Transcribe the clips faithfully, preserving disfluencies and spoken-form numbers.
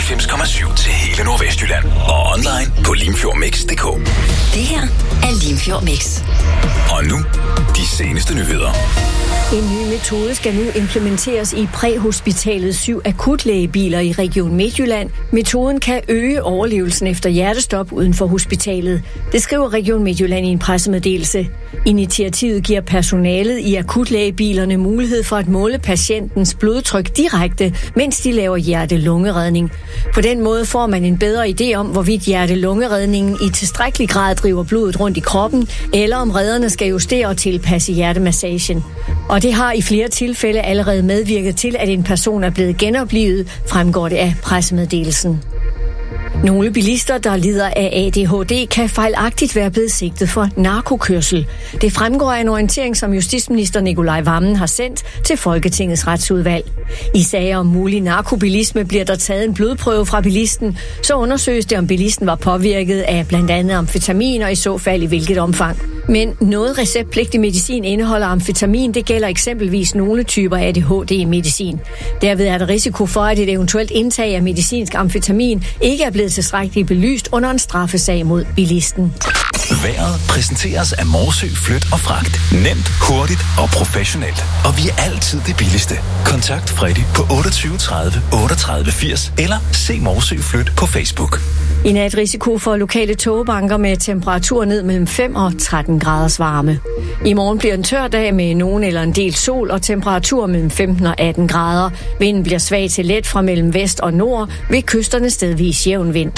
fireoghalvfems komma syv til hele Nordvestjylland. Og online på limfjordmix punktum d k. Det her er Limfjord Mix. Og nu, de seneste nyheder. En ny metode skal nu implementeres i præhospitalets syv akutlægebiler i Region Midtjylland. Metoden kan øge overlevelsen efter hjertestop uden for hospitalet. Det skriver Region Midtjylland i en pressemeddelelse. Initiativet giver personalet i akutlægebilerne mulighed for at måle patientens blodtryk direkte, mens de laver hjerte-lungeredning. På den måde får man en bedre idé om, hvorvidt hjerte-lungeredningen i tilstrækkelig grad driver blodet rundt i kroppen, eller om redderne skal justere og tilpasse hjertemassagen. Og det har i flere tilfælde allerede medvirket til, at en person er blevet genoplivet, fremgår det af pressemeddelelsen. Nogle bilister, der lider af A D H D, kan fejlagtigt være blevet sigtet for narkokørsel. Det fremgår af en orientering, som justitsminister Nicolai Wammen har sendt til Folketingets retsudvalg. I sager om mulig narkobilisme bliver der taget en blodprøve fra bilisten, så undersøges det, om bilisten var påvirket af blandt andet amfetamin, og i så fald i hvilket omfang. Men noget receptpligtig medicin indeholder amfetamin. Det gælder eksempelvis nogle typer A D H D-medicin. Derved er der risiko for, at et eventuelt indtag af medicinsk amfetamin ikke er blevet tilstrækkeligt belyst under en straffesag mod bilisten. Vejret præsenteres af Morsø Flyt og Fragt. Nemt, hurtigt og professionelt. Og vi er altid det billigste. Kontakt Freddy på otteogtyve tredive otteogtredive firs eller se Morsø Flyt på Facebook. I nat risiko for lokale togbanker med temperatur ned mellem fem og tretten graders varme. I morgen bliver en tør dag med nogen eller en del sol og temperatur mellem femten og atten grader. Vinden bliver svag til let fra mellem vest og nord, ved kysterne stedvis jævn vind.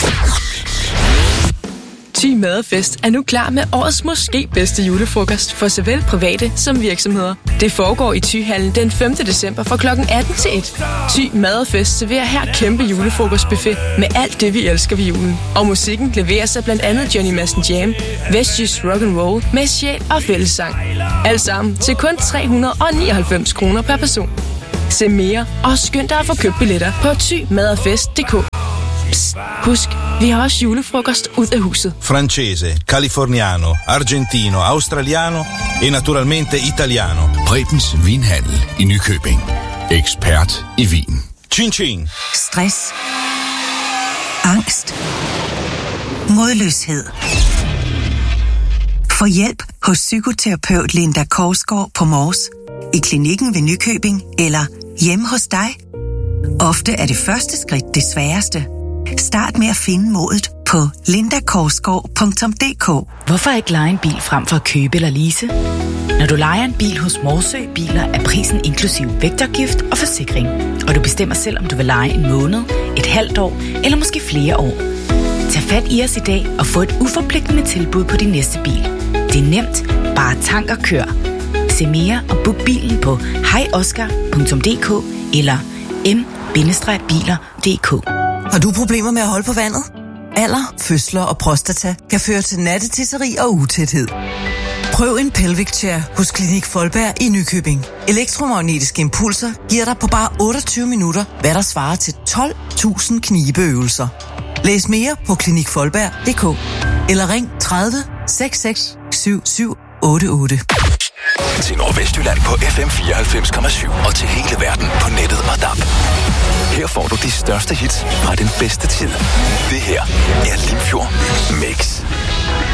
Thy Madfest er nu klar med årets måske bedste julefrokost for såvel private som virksomheder. Det foregår i Thyhallen den femte december fra klokken atten til et. Thy Madfest serverer her kæmpe julefrokostbuffet med alt det, vi elsker ved julen. Og musikken leverer sig blandt andet Johnny Madsen Jam, Vestjysk Rock'n'Roll med sjæl og fællessang. Alt sammen til kun tre hundrede og nioghalvfems kroner per person. Se mere og skynd dig at få købt billetter på thy madfest punktum d k. Psst, husk, vi har også julefrokost ud af huset. Francese, californiano, argentino, australiano e naturalmente italiano. Prebens Vinhandel i Nykøbing. Ekspert i vin. Chin chin. Stress. Angst. Modløshed. Få hjælp hos psykoterapeut Linda Korsgaard på Mors, i klinikken ved Nykøbing eller hjemme hos dig. Ofte er det første skridt det sværeste. Start med at finde modet på linda korsgaard punktum d k. Hvorfor ikke leje en bil frem for at købe eller lease? Når du lejer en bil hos Morsø Biler, er prisen inklusiv vægtafgift og forsikring. Og du bestemmer selv, om du vil leje en måned, et halvt år eller måske flere år. Tag fat i os i dag og få et uforpligtende tilbud på din næste bil. Det er nemt. Bare tank og kør. Se mere og book bilen på hej oscar punktum d k eller m bindestreg biler punktum d k. Har du problemer med at holde på vandet? Alder, fødsler og prostata kan føre til nattetisseri og utæthed. Prøv en Pelvic Chair hos Klinik Folberg i Nykøbing. Elektromagnetiske impulser giver dig på bare otteogtyve minutter, hvad der svarer til tolv tusind knibeøvelser. Læs mere på klinik folberg punktum d k eller ring tredive seks seks syv syv otte otte. Til Nordvestjylland på F M fireoghalvfems komma syv og til hele verden på nettet og D A B. Her får du de største hits fra den bedste tid. Det her er Limfjord Mix.